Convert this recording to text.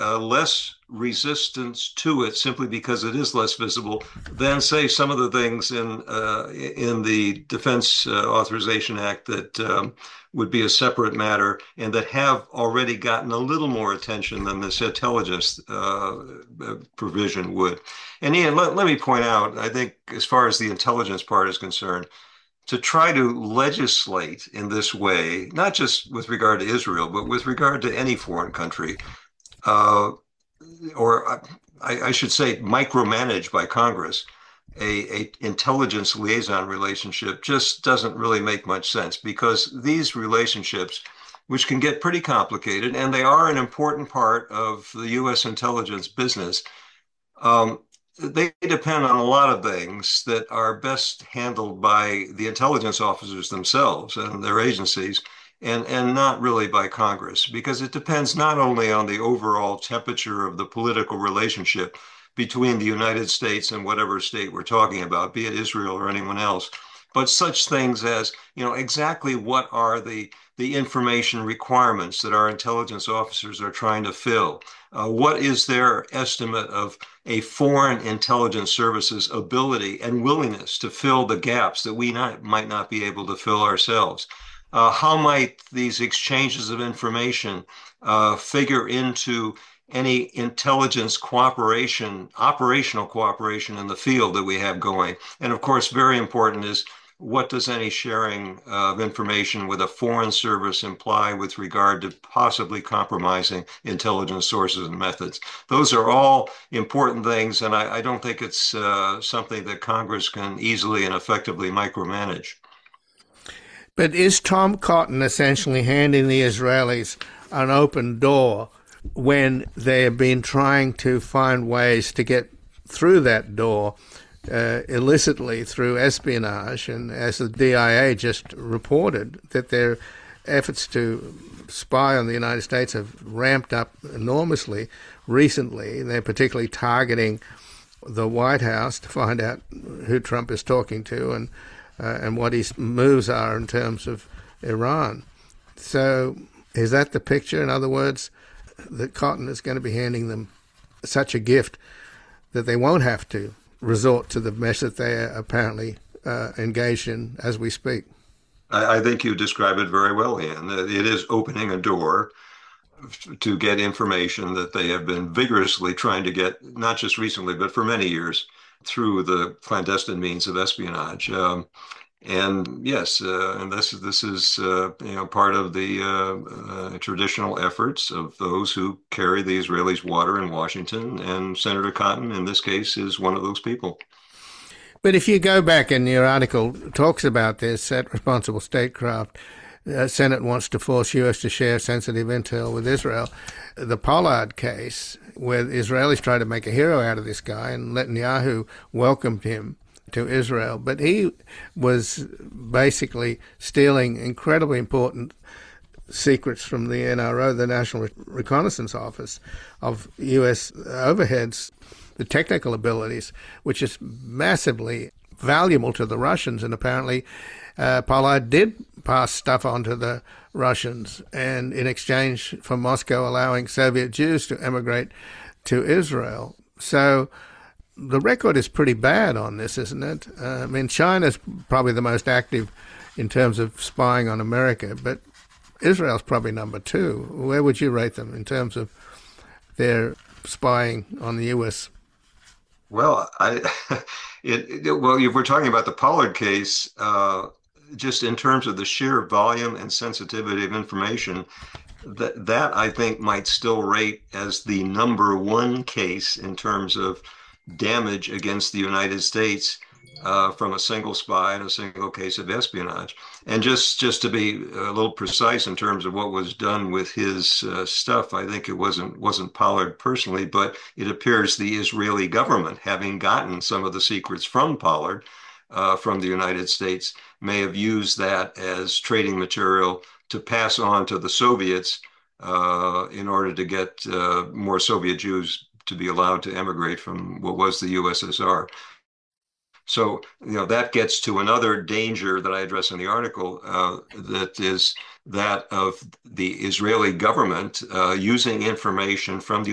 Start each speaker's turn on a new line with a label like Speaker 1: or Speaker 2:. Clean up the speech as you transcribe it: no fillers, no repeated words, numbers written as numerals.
Speaker 1: less resistance to it simply because it is less visible than, say, some of the things in the Defense Authorization Act that would be a separate matter and that have already gotten a little more attention than this intelligence provision would. And Ian, let me point out, I think as far as the intelligence part is concerned, to try to legislate in this way, not just with regard to Israel, but with regard to any foreign country, uh, or I should say, micromanaged by Congress, a intelligence liaison relationship just doesn't really make much sense because these relationships, which can get pretty complicated, and they are an important part of the U.S. intelligence business, um, they depend on a lot of things that are best handled by the intelligence officers themselves and their agencies, and not really by Congress, because it depends not only on the overall temperature of the political relationship between the United States and whatever state we're talking about, be it Israel or anyone else, but such things as, exactly what are the information requirements that our intelligence officers are trying to fill? What is their estimate of a foreign intelligence services ability and willingness to fill the gaps that we might not be able to fill ourselves? How might these exchanges of information figure into any intelligence cooperation, operational cooperation in the field that we have going? And of course, very important is, what does any sharing of information with a foreign service imply with regard to possibly compromising intelligence sources and methods? Those are all important things, and I don't think it's something that Congress can easily and effectively micromanage.
Speaker 2: But is Tom Cotton essentially handing the Israelis an open door when they have been trying to find ways to get through that door illicitly through espionage? And as the DIA just reported, that their efforts to spy on the United States have ramped up enormously recently. They're particularly targeting the White House to find out who Trump is talking to and what his moves are in terms of Iran. So is that the picture? In other words, that Cotton is going to be handing them such a gift that they won't have to resort to the mess that they are apparently engaged in as we speak?
Speaker 1: I think you describe it very well, Ian. It is opening a door to get information that they have been vigorously trying to get, not just recently, but for many years, through the clandestine means of espionage. And yes, and this is part of the traditional efforts of those who carry the Israelis' water in Washington, and Senator Cotton, in this case, is one of those people.
Speaker 2: But if you go back, and your article talks about this at Responsible Statecraft, Senate wants to force U.S. to share sensitive intel with Israel. The Pollard case, where the Israelis tried to make a hero out of this guy, and Netanyahu welcomed him to Israel, but he was basically stealing incredibly important secrets from the NRO, the National Reconnaissance Office, of U.S. overheads, the technical abilities, which is massively valuable to the Russians. And apparently Pollard did pass stuff on to the Russians, and in exchange for Moscow allowing Soviet Jews to emigrate to Israel. So the record is pretty bad on this, isn't it? I mean, China's probably the most active in terms of spying on America, but Israel's probably number two. Where would you rate them in terms of their spying on the U.S.?
Speaker 1: Well, well, if we're talking about the Pollard case, just in terms of the sheer volume and sensitivity of information, that I think might still rate as the number one case in terms of damage against the United States from a single spy and a single case of espionage. And just to be a little precise in terms of what was done with his stuff, I think it wasn't Pollard personally, but it appears the Israeli government, having gotten some of the secrets from Pollard from the United States, may have used that as trading material to pass on to the Soviets in order to get more Soviet Jews to be allowed to emigrate from what was the USSR. So, that gets to another danger that I address in the article, that is that of the Israeli government using information from the